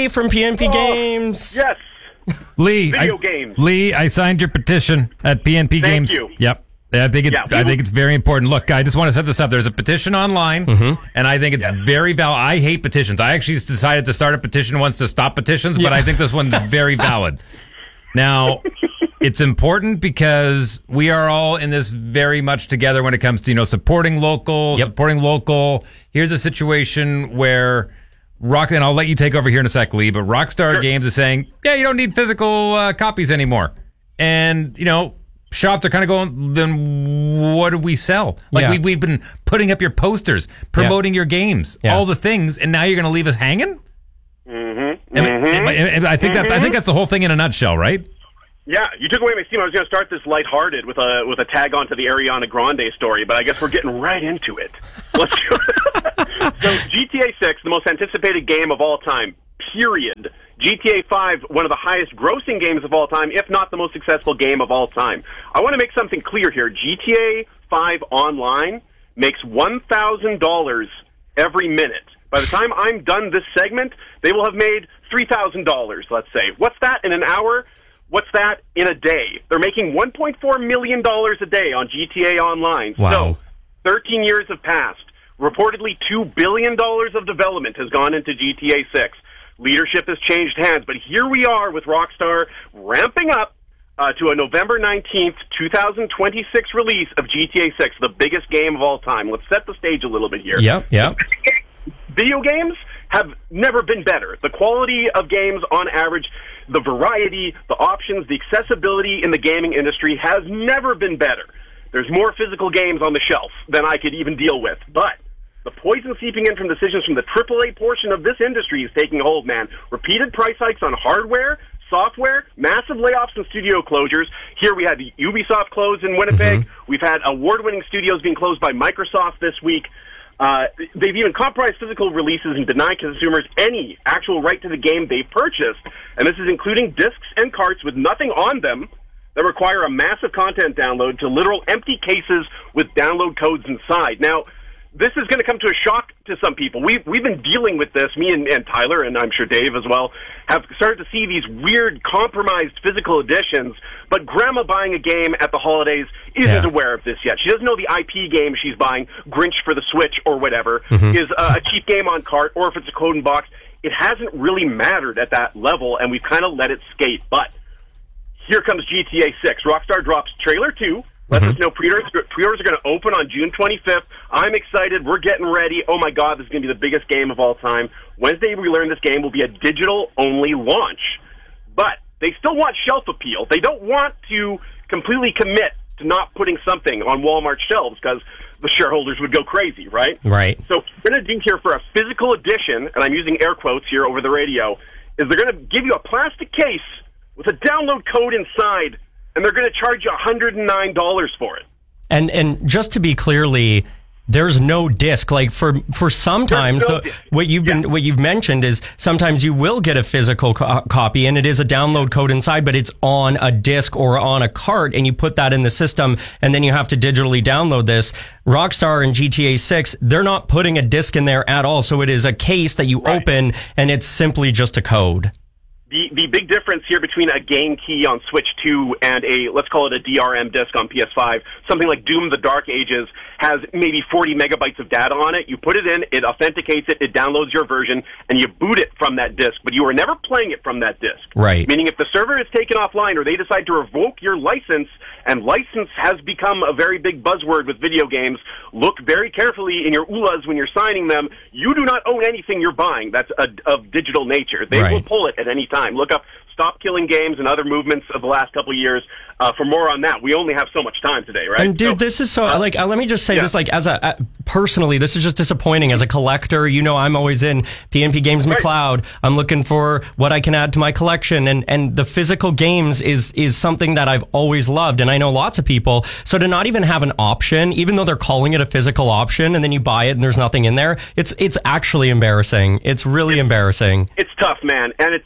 Lee from PNP Games. Yes. Lee, Video games. Lee, I signed your petition at PNP Games. you. Yep. I think it's very important. Look, I just want to set this up. There's a petition online, and I think it's very valid. I hate petitions. I actually decided to start a petition once to stop petitions, but I think this one's very valid. Now, it's important because we are all in this very much together when it comes to, supporting local, supporting local. Here's a situation where and I'll let you take over here in a sec, Lee, but Rockstar Games is saying, you don't need physical copies anymore. And, shops are kind of going, then what do we sell? We've been putting up your posters, promoting your games, all the things, and now you're going to leave us hanging? And I think that's the whole thing in a nutshell, right? Yeah, you took away my steam. I was going to start this lighthearted with a tag on to the Ariana Grande story, but I guess we're getting right into it. Let's do it. So GTA 6, the most anticipated game of all time, period. GTA 5, one of the highest grossing games of all time, if not the most successful game of all time. I want to make something clear here. GTA 5 Online makes $1,000 every minute. By the time I'm done this segment, they will have made $3,000, let's say. What's that in an hour? What's that in a day? They're making $1.4 million a day on GTA Online. Wow. So, 13 years have passed. Reportedly, $2 billion of development has gone into GTA 6. Leadership has changed hands, but here we are with Rockstar ramping up to a November 19th, 2026 release of GTA 6, the biggest game of all time. Let's set the stage a little bit here. Yeah. Video games have never been better. The quality of games on average, the variety, the options, the accessibility in the gaming industry has never been better. There's more physical games on the shelf than I could even deal with. But the poison seeping in from decisions from the AAA portion of this industry is taking hold, man. Repeated price hikes on hardware, software, massive layoffs and studio closures. Here we had the Ubisoft close in Winnipeg. We've had award-winning studios being closed by Microsoft this week. They've even compromised physical releases and denied consumers any actual right to the game they purchased. And this is including discs and carts with nothing on them that require a massive content download to literal empty cases with download codes inside. Now, this is going to come to a shock to some people. We've been dealing with this, me and Tyler, and I'm sure Dave as well, have started to see these weird compromised physical editions, but grandma buying a game at the holidays isn't aware of this yet. She doesn't know the IP game she's buying, Grinch for the Switch or whatever, is a cheap game on cart, or if it's a code and box. It hasn't really mattered at that level, and we've kind of let it skate. But here comes GTA 6. Rockstar drops trailer 2. Let us know pre-orders are going to open on June 25th. I'm excited. We're getting ready. Oh, my God, this is going to be the biggest game of all time. Wednesday, we learn this game will be a digital-only launch. But they still want shelf appeal. They don't want to completely commit to not putting something on Walmart shelves because the shareholders would go crazy, right? Right. So what we're going to do here for a physical edition, and I'm using air quotes here over the radio, is they're going to give you a plastic case with a download code inside, and they're going to charge you $109 for it. And just to be clearly, there's no disc. Like for sometimes what you've mentioned is sometimes you will get a physical copy and it is a download code inside, but it's on a disc or on a cart, and you put that in the system, and then you have to digitally download this. Rockstar and GTA 6, they're not putting a disc in there at all, so it is a case that you open, and it's simply just a code. The big difference here between a game key on Switch 2 and let's call it a DRM disc on PS5, something like Doom: The Dark Ages, has maybe 40 megabytes of data on it. You put it in, it authenticates it, it downloads your version, and you boot it from that disc, but you are never playing it from that disc. Right. Meaning if the server is taken offline or they decide to revoke your license, and license has become a very big buzzword with video games, look very carefully in your ULAs when you're signing them. You do not own anything you're buying that's of digital nature. They will pull it at any time. Look up Stop Killing Games and other movements of the last couple of years for more on that. We only have so much time today, right? And dude, this is so let me just say this, like, as personally, this is just disappointing. As a collector, I'm always in PNP Games McLeod. I'm looking for what I can add to my collection, and the physical games is something that I've always loved, and I know lots of people. So to not even have an option, even though they're calling it a physical option, and then you buy it and there's nothing in there, it's actually embarrassing. It's really embarrassing. It's tough, man, and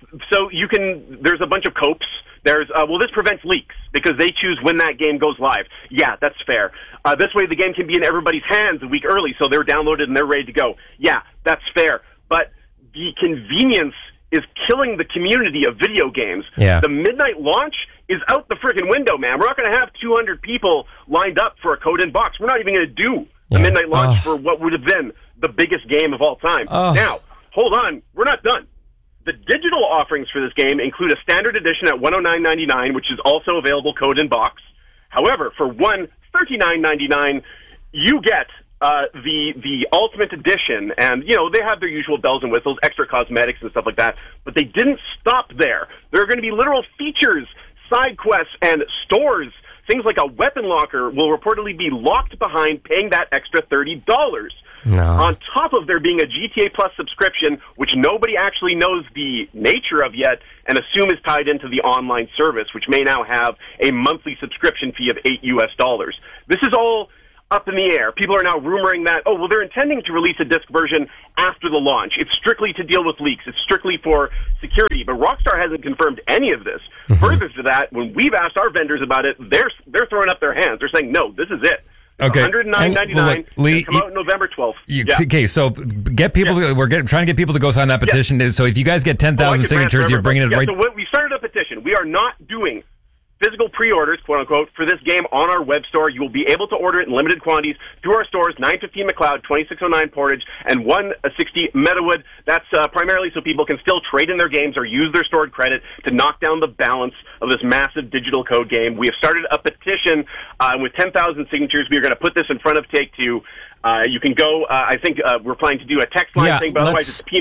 there's a bunch of copes. There's, this prevents leaks because they choose when that game goes live. Yeah, that's fair. This way the game can be in everybody's hands a week early, so they're downloaded and they're ready to go. Yeah, that's fair. But the convenience is killing the community of video games. Yeah. The midnight launch is out the freaking window, man. We're not going to have 200 people lined up for a code in box. We're not even going to do a midnight launch for what would have been the biggest game of all time. Now, hold on. We're not done. The digital offerings for this game include a standard edition at $109.99, which is also available code in box. However, for $139.99, you get the Ultimate Edition, and, you know, they have their usual bells and whistles, extra cosmetics and stuff like that, but they didn't stop there. There are going to be literal features, side quests, and stores. Things like a weapon locker will reportedly be locked behind paying that extra $30. No. On top of there being a GTA Plus subscription, which nobody actually knows the nature of yet, and assume is tied into the online service, which may now have a monthly subscription fee of $8. This is all up in the air. People are now rumoring that, oh, well, they're intending to release a disc version after the launch. It's strictly to deal with leaks. It's strictly for security. But Rockstar hasn't confirmed any of this. Further to that, when we've asked our vendors about it, they're throwing up their hands. They're saying, no, this is it. Okay. $109.99. Lee, come out November 12th. Okay, so get people. We're trying to get people to go sign that petition. So if you guys get 10,000 signatures, you're bringing it right. So we started a petition. We are not doing physical pre-orders, quote-unquote, for this game on our web store. You will be able to order it in limited quantities through our stores, 915 McLeod, 2609 Portage, and 160 Meadowood. That's primarily so people can still trade in their games or use their stored credit to knock down the balance of this massive digital code game. We have started a petition with 10,000 signatures. We are going to put this in front of Take-Two. You can go, I think we're planning to do a text line thing, but otherwise it's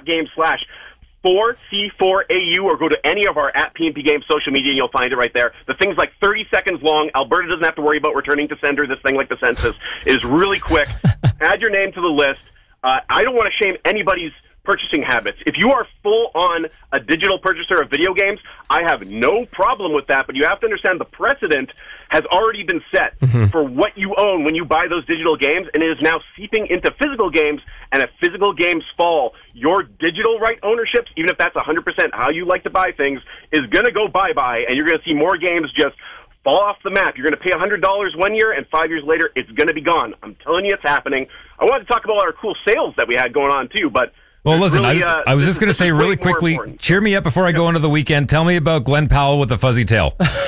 pmp.game/4C4AU, or go to any of our @PMP Games social media and you'll find it right there. The thing's like 30 seconds long. Alberta doesn't have to worry about returning to sender this thing like the census. It is really quick. Add your name to the list. I don't want to shame anybody's purchasing habits. If you are full on a digital purchaser of video games, I have no problem with that, but you have to understand the precedent has already been set for what you own when you buy those digital games, and it is now seeping into physical games, and if physical games fall, your digital right ownerships, even if that's 100% how you like to buy things, is going to go bye-bye, and you're going to see more games just fall off the map. You're going to pay $100 1 year, and 5 years later, it's going to be gone. I'm telling you it's happening. I wanted to talk about our cool sales that we had going on, too, but well, listen, really, I was just going to say really quickly, cheer me up before I go into the weekend. Tell me about Glenn Powell with the fuzzy tail.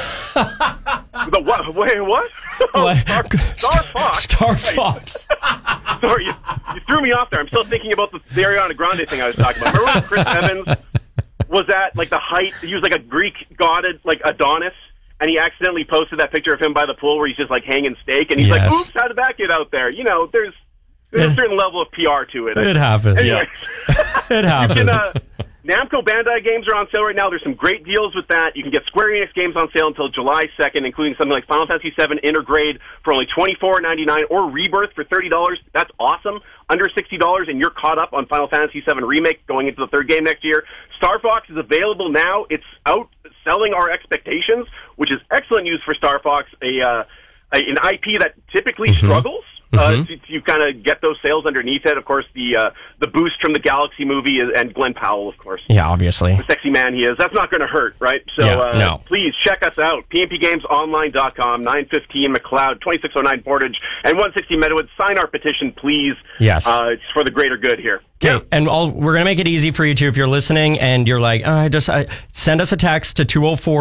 The what? Wait, what? Star Fox. Star Fox. Sorry, you threw me off there. I'm still thinking about the Ariana Grande thing I was talking about. Remember when Chris Evans was at like the height? He was like a Greek god, like Adonis, and he accidentally posted that picture of him by the pool where he's just like hanging steak, and he's like, "Oops, how did that get out there?" You know, there's a certain level of PR to it. It happens. Anyway. It happens. Namco Bandai games are on sale right now. There's some great deals with that. You can get Square Enix games on sale until July 2nd, including something like Final Fantasy VII Intergrade for only $24.99 or Rebirth for $30. That's awesome. Under $60, and you're caught up on Final Fantasy VII Remake going into the third game next year. Star Fox is available now. It's outselling our expectations, which is excellent news for Star Fox, an IP that typically struggles. You kind of get those sales underneath it. Of course, the boost from the Galaxy movie and Glenn Powell, of course. Yeah, obviously. The sexy man he is. That's not going to hurt, right? So please check us out. PMPGamesOnline.com, 915 McLeod, 2609 Portage, and 160 Meadowood. Sign our petition, please. Yes. It's for the greater good here. Okay, and we're going to make it easy for you, too, if you're listening and you're like, send us a text to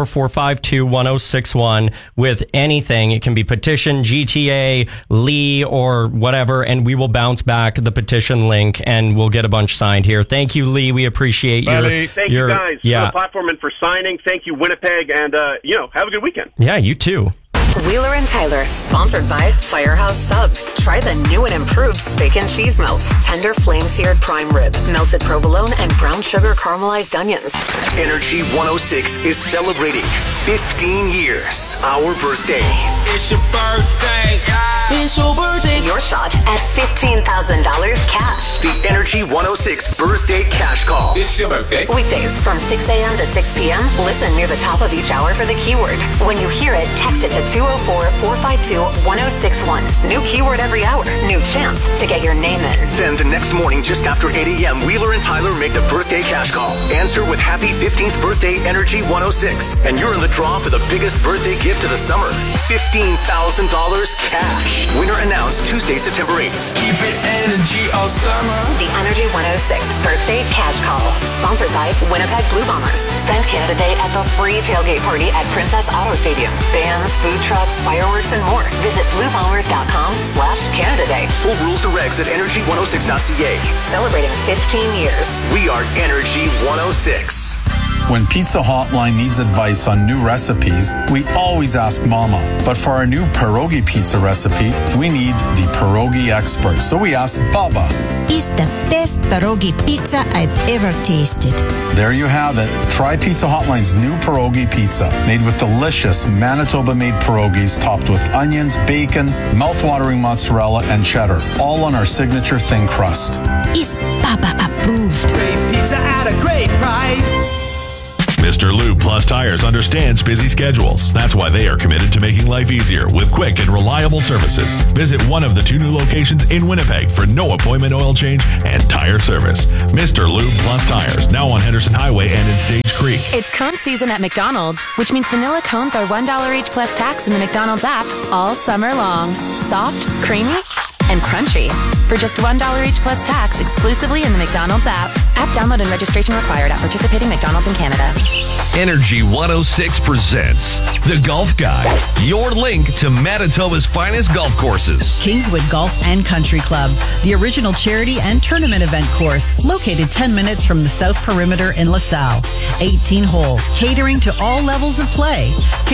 204-452-1061 with anything. It can be petition, GTA, Lee, or whatever, and we will bounce back the petition link, and we'll get a bunch signed here. Thank you, Lee. We appreciate you. Thank you, guys, for the platform and for signing. Thank you, Winnipeg, and, have a good weekend. Yeah, you too. Wheeler and Tyler, sponsored by Firehouse Subs. Try the new and improved steak and cheese melt. Tender flame-seared prime rib, melted provolone, and brown sugar caramelized onions. Energy 106 is celebrating 15 years. Our birthday. It's your birthday. It's your birthday. Your shot at $15,000 cash. The Energy 106 birthday cash call. It's your birthday. Weekdays from 6 a.m. to 6 p.m. Listen near the top of each hour for the keyword. When you hear it, text it to 204-452-1061. New keyword every hour. New chance to get your name in. Then the next morning, just after 8 a.m., Wheeler and Tyler make the birthday cash call. Answer with Happy 15th Birthday Energy 106. And you're in the draw for the biggest birthday gift of the summer. $15,000 cash. Winner announced Tuesday, September 8th. Keep it energy all summer. The Energy 106 birthday cash call. Sponsored by Winnipeg Blue Bombers. Spend Canada Day at the free tailgate party at Princess Auto Stadium. Bands, food trucks, fireworks, and more. Visit bluebombers.com/Canada Day. Full rules and regs at energy106.ca. Celebrating 15 years. We are Energy 106. When Pizza Hotline needs advice on new recipes, we always ask Mama. But for our new pierogi pizza recipe, we need the pierogi expert. So we asked Baba. It's the best pierogi pizza I've ever tasted. There you have it. Try Pizza Hotline's new pierogi pizza, made with delicious Manitoba-made pierogies topped with onions, bacon, mouth-watering mozzarella, and cheddar, all on our signature thin crust. It's Papa approved. Great pizza at a great price. Mr. Lube Plus Tires understands busy schedules. That's why they are committed to making life easier with quick and reliable services. Visit one of the 2 new locations in Winnipeg for no appointment oil change and tire service. Mr. Lube Plus Tires, now on Henderson Highway and in Sage Creek. It's cone season at McDonald's, which means vanilla cones are $1 each plus tax in the McDonald's app all summer long. Soft, creamy, and crunchy. For just $1 each plus tax exclusively in the McDonald's app. App download and registration required at participating McDonald's in Canada. Energy 106 presents The Golf Guide, your link to Manitoba's finest golf courses. Kingswood Golf and Country Club, the original charity and tournament event course, located 10 minutes from the South Perimeter in LaSalle. 18 holes, catering to all levels of play.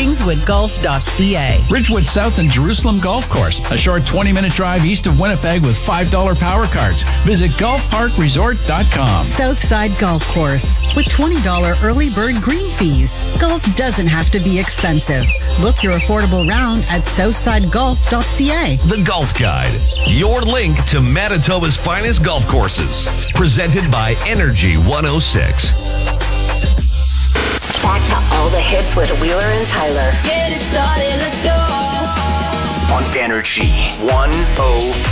KingswoodGolf.ca. Ridgewood South and Jerusalem Golf Course, a short 20-minute drive east of Winnipeg with $5 power cards. Visit golfparkresort.com. Southside Golf Course, with $20 early bird green fees. Golf doesn't have to be expensive. Book your affordable round at southsidegolf.ca. The Golf Guide, your link to Manitoba's finest golf courses. Presented by Energy 106. Back to all the hits with Wheeler and Tyler. Get it started, let's go. On Energy 106.